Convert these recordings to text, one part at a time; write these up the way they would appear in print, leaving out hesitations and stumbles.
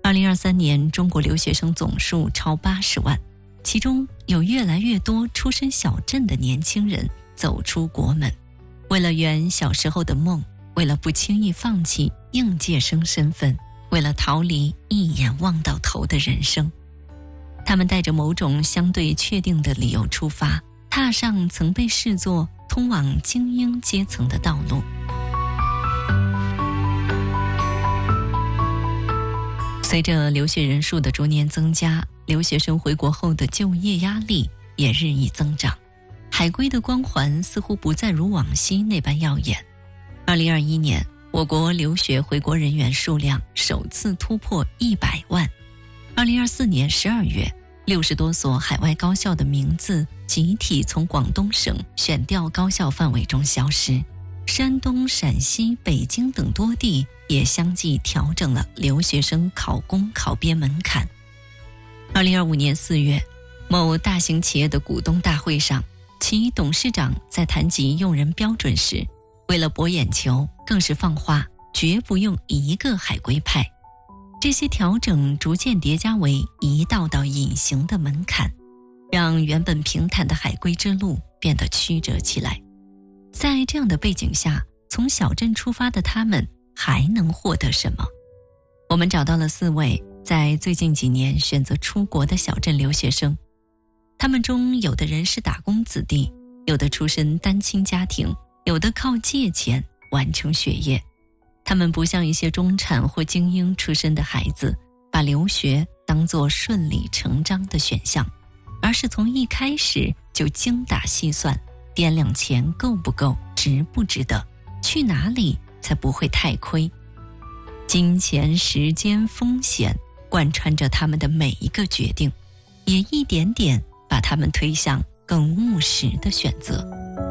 2023年中国留学生总数超80万，其中有越来越多出身小镇的年轻人走出国门，为了圆小时候的梦，为了不轻易放弃应届生身份，为了逃离一眼望到头的人生。他们带着某种相对确定的理由出发，踏上曾被视作通往精英阶层的道路。随着留学人数的逐年增加，留学生回国后的就业压力也日益增长，海归的光环似乎不再如往昔那般耀眼。2021年，我国留学回国人员数量首次突破100万。2024年12月，60多所海外高校的名字集体从广东省选调高校范围中消失，山东、陕西、北京等多地也相继调整了留学生考公考编门槛。2025年4月，某大型企业的股东大会上，其董事长在谈及用人标准时，为了博眼球，更是放话绝不用一个海归派。这些调整逐渐叠加为一道道隐形的门槛，让原本平坦的海归之路变得曲折起来。在这样的背景下，从小镇出发的他们还能获得什么？我们找到了4位在最近几年选择出国的小镇留学生，他们中有的人是打工子弟，有的出身单亲家庭，有的靠借钱完成学业。他们不像一些中产或精英出身的孩子，把留学当作顺理成章的选项，而是从一开始就精打细算，掂量钱够不够，值不值得，去哪里才不会太亏。金钱、时间、风险贯穿着他们的每一个决定，也一点点把他们推向更务实的选择。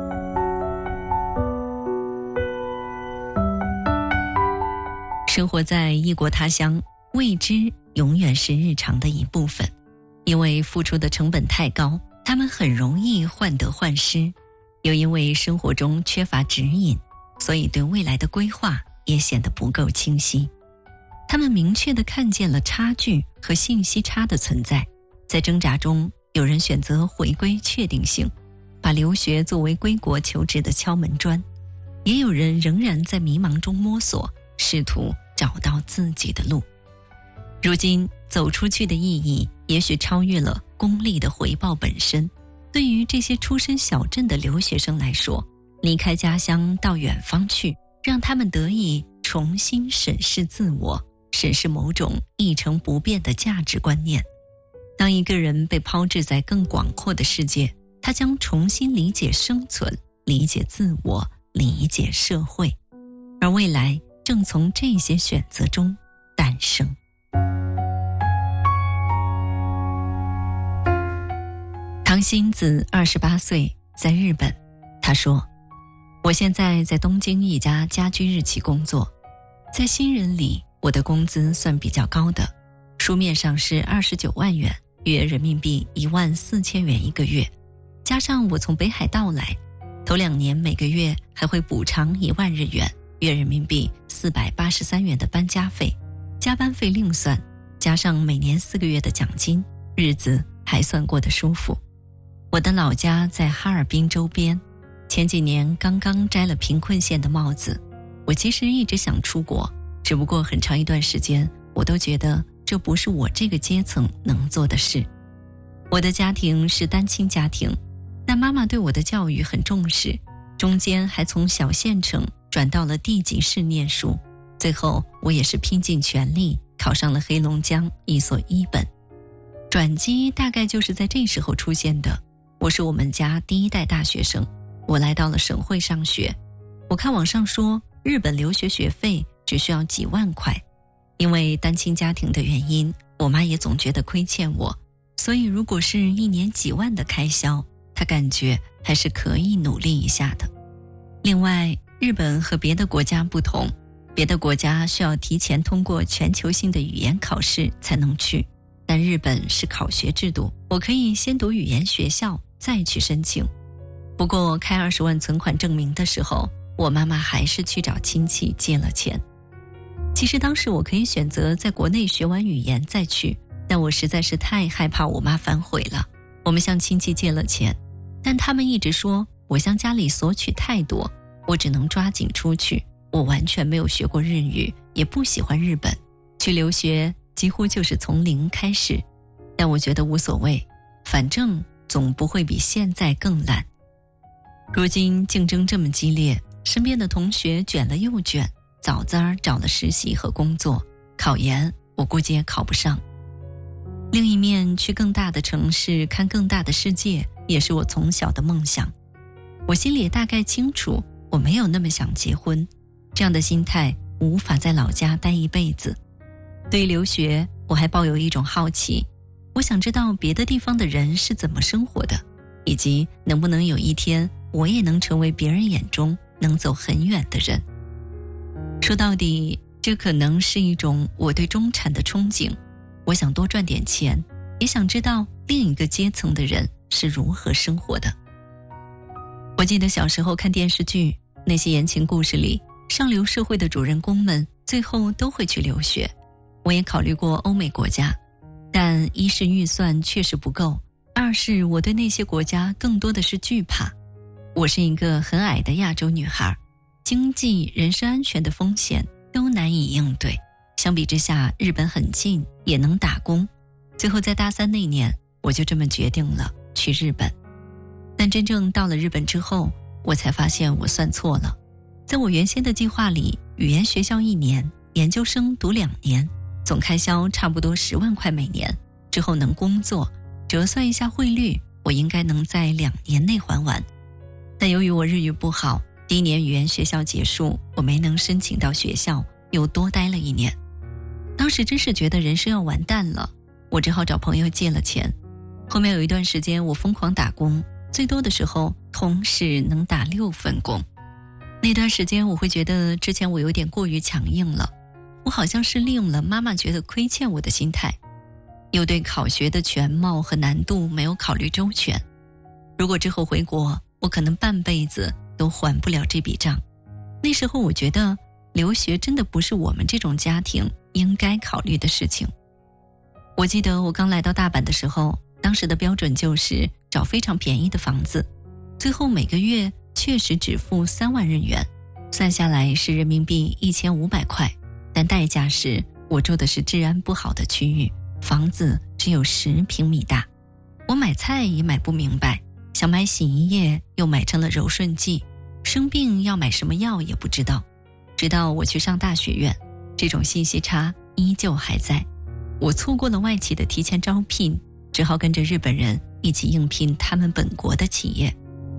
生活在异国他乡，未知永远是日常的一部分，因为付出的成本太高，他们很容易患得患失，又因为生活中缺乏指引，所以对未来的规划也显得不够清晰。他们明确地看见了差距和信息差的存在，在挣扎中，有人选择回归确定性，把留学作为归国求职的敲门砖，也有人仍然在迷茫中摸索，试图找到自己的路。如今走出去的意义也许超越了功利的回报本身。对于这些出身小镇的留学生来说，离开家乡到远方去，让他们得以重新审视自我，审视某种一成不变的价值观念。当一个人被抛掷在更广阔的世界，他将重新理解生存，理解自我，理解社会，而未来正从这些选择中诞生。唐新子28岁，在日本。他说，我现在在东京一家家居日企工作，在新人里我的工资算比较高的，书面上是29万元，约人民币14000元一个月，加上我从北海道来，头2年每个月还会补偿1万日元，约人民币483元的搬家费，加班费另算，加上每年4个月的奖金，日子还算过得舒服。我的老家在哈尔滨周边，前几年刚刚摘了贫困县的帽子。我其实一直想出国，只不过很长一段时间我都觉得这不是我这个阶层能做的事。我的家庭是单亲家庭，但妈妈对我的教育很重视，中间还从小县城转到了地级市念书，最后我也是拼尽全力考上了黑龙江一所一本。转机大概就是在这时候出现的。我是我们家第1代大学生，我来到了省会上学。我看网上说日本留学学费只需要几万块，因为单亲家庭的原因，我妈也总觉得亏欠我，所以如果是1年几万的开销，她感觉还是可以努力一下的。另外，日本和别的国家不同，别的国家需要提前通过全球性的语言考试才能去，但日本是考学制度，我可以先读语言学校再去申请。不过开20万存款证明的时候，我妈妈还是去找亲戚借了钱。 其实当时我可以选择在国内学完语言再去，但我实在是太害怕我妈反悔了。我们向亲戚借了钱，但他们一直说我向家里索取太多，我只能抓紧出去。我完全没有学过日语，也不喜欢日本，去留学几乎就是从零开始。但我觉得无所谓，反正总不会比现在更烂。如今竞争这么激烈，身边的同学卷了又卷，早找了实习和工作，考研我估计也考不上。另一面，去更大的城市看更大的世界，也是我从小的梦想。我心里也大概清楚，我没有那么想结婚，这样的心态无法在老家待一辈子。对于留学，我还抱有一种好奇，我想知道别的地方的人是怎么生活的，以及能不能有一天我也能成为别人眼中能走很远的人。说到底，这可能是一种我对中产的憧憬。我想多赚点钱，也想知道另一个阶层的人是如何生活的。我记得小时候看电视剧，那些言情故事里，上流社会的主人公们最后都会去留学。我也考虑过欧美国家，但一是预算确实不够，二是我对那些国家更多的是惧怕。我是一个很矮的亚洲女孩，经济、人身安全的风险都难以应对。相比之下，日本很近，也能打工。最后在大3那年，我就这么决定了去日本。但真正到了日本之后，我才发现我算错了。在我原先的计划里，语言学校1年，研究生读2年，总开销差不多10万块每年，之后能工作，折算一下汇率，我应该能在2年内还完。但由于我日语不好，第1年语言学校结束，我没能申请到学校，又多待了1年。当时真是觉得人生要完蛋了，我只好找朋友借了钱。后面有一段时间我疯狂打工，最多的时候同时能打6份工。那段时间我会觉得之前我有点过于强硬了，我好像是利用了妈妈觉得亏欠我的心态，又对考学的全貌和难度没有考虑周全。如果之后回国，我可能半辈子都还不了这笔账。那时候我觉得留学真的不是我们这种家庭应该考虑的事情。我记得我刚来到大阪的时候，当时的标准就是找非常便宜的房子，最后每个月确实只付3万日元，算下来是人民币1500块，但代价是我住的是治安不好的区域，房子只有10平米大。我买菜也买不明白，想买洗衣液又买成了柔顺剂，生病要买什么药也不知道。直到我去上大学院，这种信息差依旧还在。我错过了外企的提前招聘，只好跟着日本人一起应聘他们本国的企业。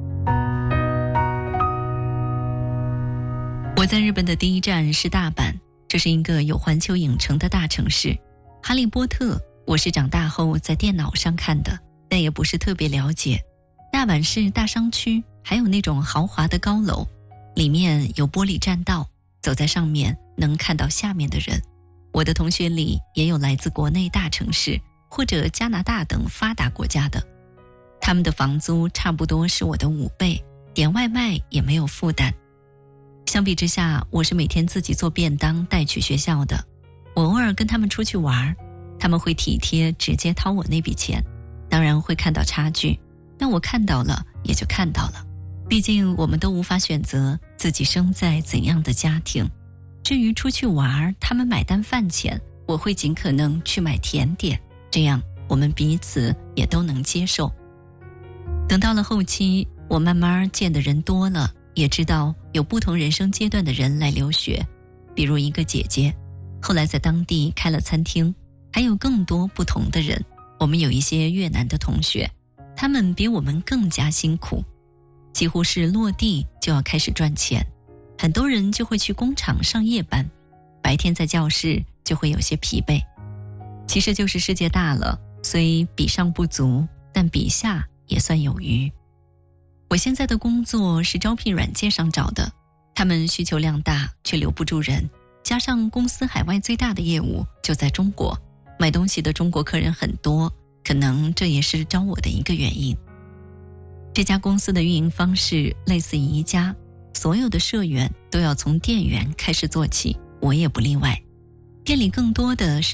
我在日本的第一站是大阪，这是一个有环球影城的大城市。哈利波特我是长大后在电脑上看的，但也不是特别了解。大阪市大商区还有那种豪华的高楼，里面有玻璃栈道，走在上面能看到下面的人。我的同学里也有来自国内大城市或者加拿大等发达国家的，他们的房租差不多是我的5倍，点外卖也没有负担。相比之下，我是每天自己做便当带去学校的。我偶尔跟他们出去玩，他们会体贴直接掏我那笔钱，当然会看到差距，但我看到了也就看到了。毕竟我们都无法选择自己生在怎样的家庭。至于出去玩，他们买单饭钱，我会尽可能去买甜点，这样我们彼此也都能接受。等到了后期，我慢慢见的人多了，也知道有不同人生阶段的人来留学。比如一个姐姐，后来在当地开了餐厅，还有更多不同的人。我们有一些越南的同学，他们比我们更加辛苦，几乎是落地就要开始赚钱。很多人就会去工厂上夜班，白天在教室就会有些疲惫。其实就是世界大了，虽比上不足，但比下也算有余。我现在的工作是招聘软件上找的，他们需求量大却留不住人，加上公司海外最大的业务就在中国，买东西的中国客人很多，可能这也是招我的一个原因。这家公司的运营方式类似宜家，所有的社员都要从店员开始做起，我也不例外。 店里更多的是